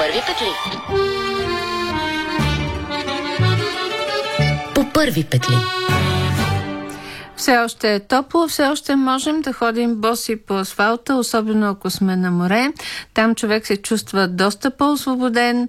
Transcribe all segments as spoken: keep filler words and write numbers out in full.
първи петли. По първи петли. Все още е топло, все още можем да ходим боси по асфалта, особено ако сме на море. Там човек се чувства доста по-освободен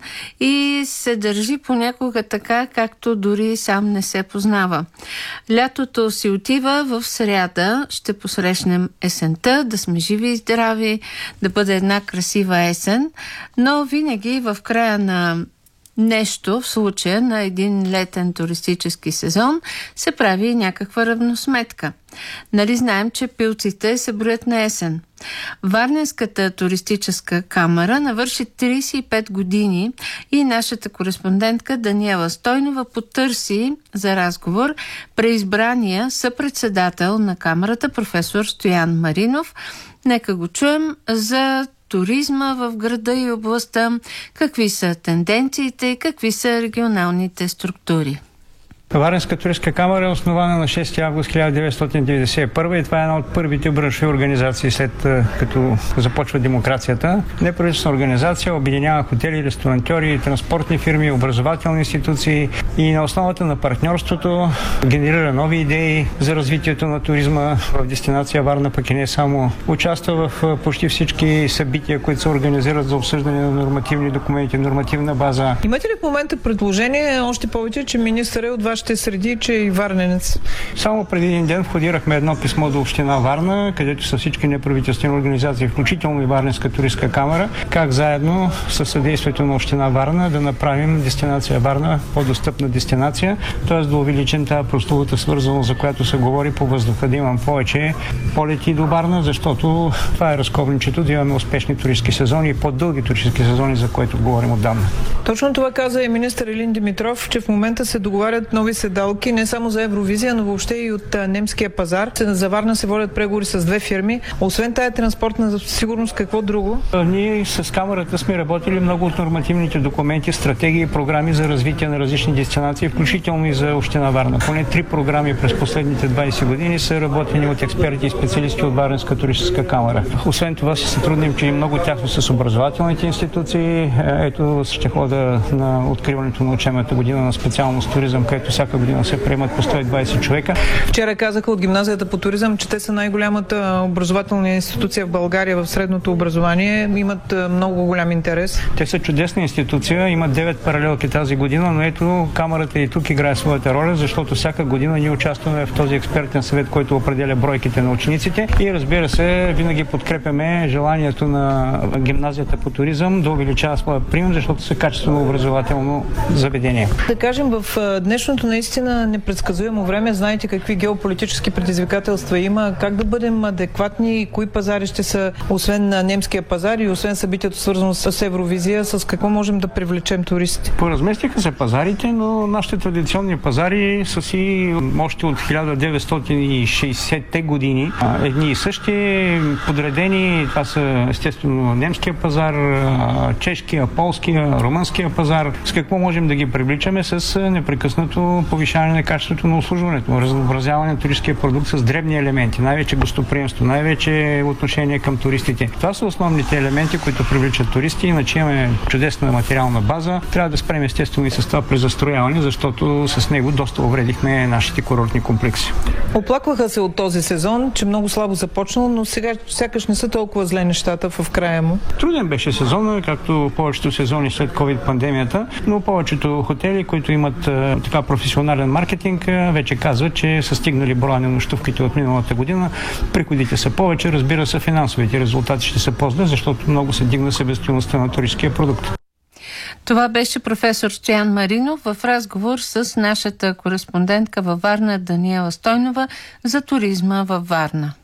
и се държи понякога така, както дори сам не се познава. Лятото си отива, в сряда ще посрещнем есента, да сме живи и здрави, да бъде една красива есен, но винаги в края на нещо, в случая на един летен туристически сезон, се прави някаква равносметка. Нали знаем, че пилците се броят на есен? Варненската туристическа камара навърши тридесет и пет години и нашата кореспондентка Даниела Стойнова потърси за разговор преизбрания съпредседател на камарата професор Стоян Маринов. Нека го чуем за туризма в града и областта, какви са тенденциите и какви са регионалните структури. Варненска туристическа камара е основана на шести август хиляда деветстотин деветдесет и първа и това е една от първите браншови организации след като започва демокрацията. Неправителствена организация обединява хотели, ресторантьори, транспортни фирми, образователни институции и на основата на партньорството генерира нови идеи за развитието на туризма в дестинация Варна, пък и не само. Участва в почти всички събития, които се организират за обсъждане на нормативни документи, нормативна база. Имате ли в момента предложение, още повече, че министър е от вашите среди, че и варненец? Само преди един ден входирахме едно писмо до община Варна, където са всички неправителствени организации, включително и Варненска туристическа камара, как заедно със съдействието на община Варна да направим дестинация Варна по-достъпна дестинация, т.е. да увеличим тази прословута свързаност, за която се говори по въздуха, да имам повече полети до Варна, защото това е разковничето, да имаме успешни туристически сезони и по-дълги туристически сезони, за което говорим отдавна. Точно това каза и министър Илин Димитров, че в момента се договарят нови седалки, не само за Евровизия, но въобще и от а, немския пазар. За Варна се водят преговори с две фирми. Освен тая транспортна сигурност, какво друго? Ние с камерата сме работили много от нормативните документи, стратегии и програми за развитие на различни дестинации, включително и за община Варна. Поне три програми през последните двадесет години са работени от експерти и специалисти от Варненска туристическа камера. Освен това се сътрудничим много тясно с образователните институции. Ето ще хода на откриването на учебната година на специалност туризъм, където всяка година се приемат по сто и двадесет човека. Вчера казаха от гимназията по туризъм, че те са най-голямата образователна институция в България в средното образование. Имат много голям интерес. Те са чудесна институция, имат девет паралелки тази година, но ето камерата и тук играе своята роля, защото всяка година ние участваме в този експертен съвет, който определя бройките на учениците и разбира се, винаги подкрепяме желанието на гимназията по туризъм да увеличава своя прием, защото са качествено образователно заведение. Да кажем, в днешното наистина непредсказуемо време, знаете какви геополитически предизвикателства има, как да бъдем адекватни, кои пазари ще са, освен на немския пазар и освен събитието свързано с Евровизия, с какво можем да привлечем туристите? Поразместиха се пазарите, но нашите традиционни пазари са си още от хиляда деветстотин и шейсетте години. Едни и същи, подредени, това са естествено немския пазар, чешкия, полския, румънския пазар. С какво можем да ги привличаме? С непрекъснато повишаване на качеството на обслужването, разнообразяване на туристския продукт с дребни елементи, най-вече гостоприемство, най-вече отношение към туристите. Това са основните елементи, които привличат туристи, иначе имаме чудесна материална база. Трябва да спрем естествено и с това презастрояване, защото с него доста увредихме нашите курортни комплекси. Оплакваха се от този сезон, че много слабо започнал, но сега сякаш не са толкова зле нещата в края му. Труден беше сезонът, както повечето сезони след ковид-пандемията, но повечето хотели, които имат така професионален маркетинг, вече казват, че са стигнали броя на нощувките от миналата година. Приходите са повече, разбира се, финансовите резултати ще се по-зле, защото много се дигна себестойността на туристския продукт. Това беше професор Стоян Маринов в разговор с нашата кореспондентка във Варна Даниела Стойнова за туризма във Варна.